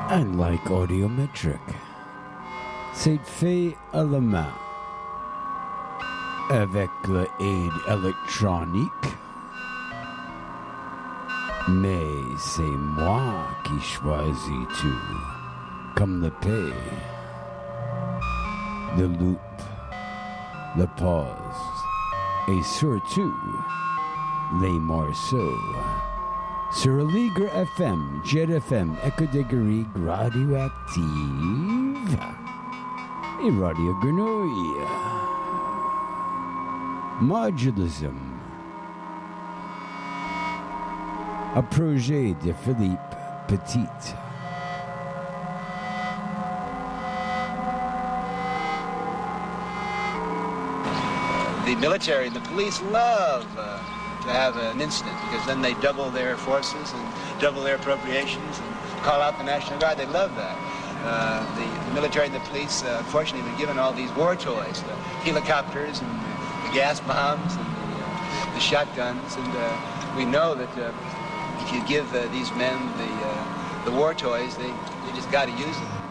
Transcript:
And like Audiometric, c'est fait à la main avec l'aide électronique, mais c'est moi qui choisis tout, comme le P, le loop, le pause, et surtout les morceaux. Sur Ligre FM, Jet FM, Éco-Déguerre, Radioactive et Radio Grenouille. Modulism, un projet de Philippe Petit. The military and the police love to have an incident because then they double their forces and double their appropriations and call out the National Guard. They love that. The military and the police, unfortunately, have been given all these war toys, the helicopters and the gas bombs and the shotguns. And we know that if you give these men the war toys, they just got to use them.